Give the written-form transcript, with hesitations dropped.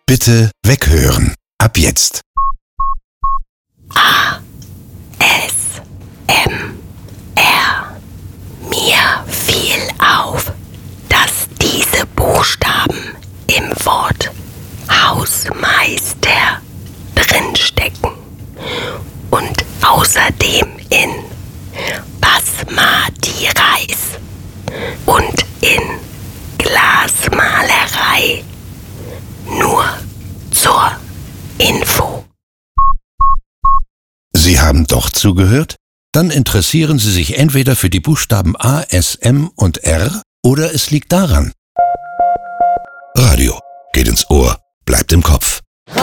Bitte weghören. Ab jetzt. ASMR. Mir fiel auf, dass diese Buchstaben im Wort Hausmeister drinstecken und außerdem in Basmati Reis und in Glasmalerei. Nur zur Info. Sie haben doch zugehört? Dann interessieren Sie sich entweder für die Buchstaben A, S, M und R oder es liegt daran. Radio geht ins Ohr, bleibt im Kopf.